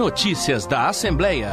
Notícias da Assembleia.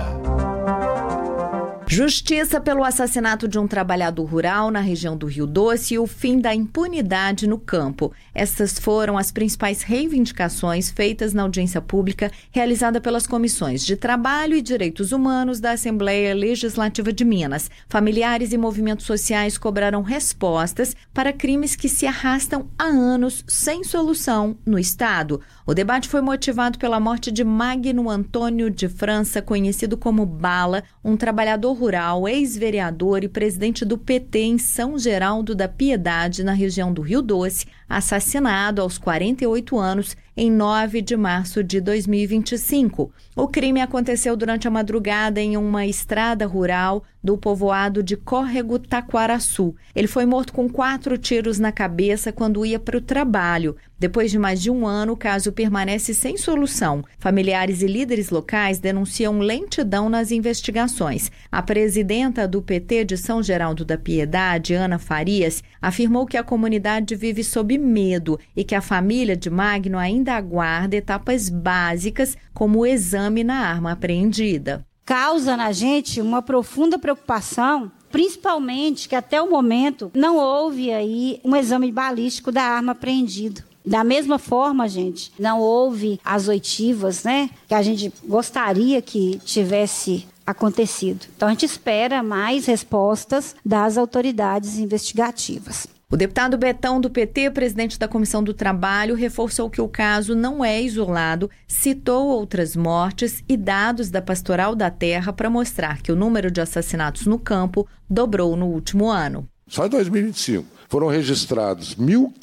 Justiça pelo assassinato de um trabalhador rural na região do Rio Doce e o fim da impunidade no campo. Estas foram as principais reivindicações feitas na audiência pública realizada pelas comissões de Trabalho e Direitos Humanos da Assembleia Legislativa de Minas. Familiares e movimentos sociais cobraram respostas para crimes que se arrastam há anos sem solução no Estado. O debate foi motivado pela morte de Magno Antônio de França, conhecido como Bala, um trabalhador rural, ex-vereador e presidente do PT em São Geraldo da Piedade, na região do Rio Doce, assassinado aos 48 anos em 9 de março de 2025. O crime aconteceu durante a madrugada em uma estrada rural do povoado de Córrego Taquaraçu. Ele foi morto com 4 tiros na cabeça quando ia para o trabalho. Depois de mais de um ano, o caso permanece sem solução. Familiares e líderes locais denunciam lentidão nas investigações. A presidenta do PT de São Geraldo da Piedade, Ana Farias, afirmou que a comunidade vive sob medo e que a família de Magno ainda aguarda etapas básicas, como o exame na arma apreendida. Causa na gente uma profunda preocupação, principalmente que até o momento não houve aí um exame balístico da arma apreendida. Da mesma forma, gente, não houve as oitivas, que a gente gostaria que tivesse acontecido. Então, a gente espera mais respostas das autoridades investigativas. O deputado Betão, do PT, presidente da Comissão do Trabalho, reforçou que o caso não é isolado, citou outras mortes e dados da Pastoral da Terra para mostrar que o número de assassinatos no campo dobrou no último ano. Só em 2025 foram registrados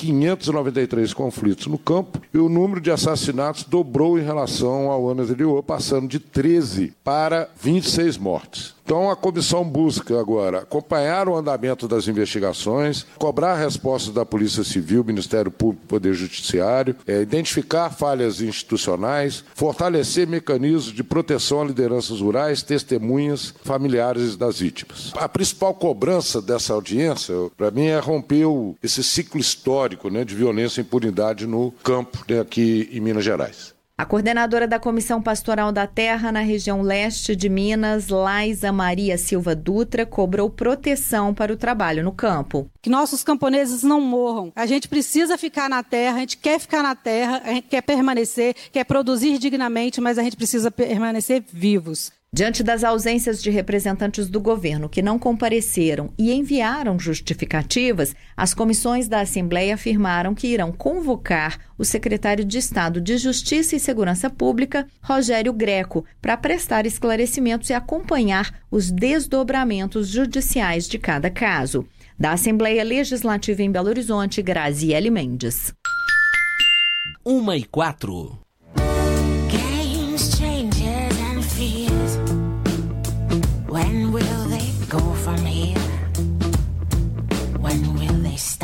1.593 conflitos no campo e o número de assassinatos dobrou em relação ao ano anterior, passando de 13 para 26 mortes. Então, a comissão busca agora acompanhar o andamento das investigações, cobrar respostas da Polícia Civil, Ministério Público e Poder Judiciário, identificar falhas institucionais, fortalecer mecanismos de proteção a lideranças rurais, testemunhas, familiares das vítimas. A principal cobrança dessa audiência, para mim, é romper esse ciclo histórico de violência e impunidade no campo aqui em Minas Gerais. A coordenadora da Comissão Pastoral da Terra na região leste de Minas, Laisa Maria Silva Dutra, cobrou proteção para o trabalho no campo. Que nossos camponeses não morram. A gente precisa ficar na terra, a gente quer ficar na terra, a gente quer permanecer, quer produzir dignamente, mas a gente precisa permanecer vivos. Diante das ausências de representantes do governo que não compareceram e enviaram justificativas, as comissões da Assembleia afirmaram que irão convocar o secretário de Estado de Justiça e Segurança Pública, Rogério Greco, para prestar esclarecimentos e acompanhar os desdobramentos judiciais de cada caso. Da Assembleia Legislativa em Belo Horizonte, Graziele Mendes. 1h04.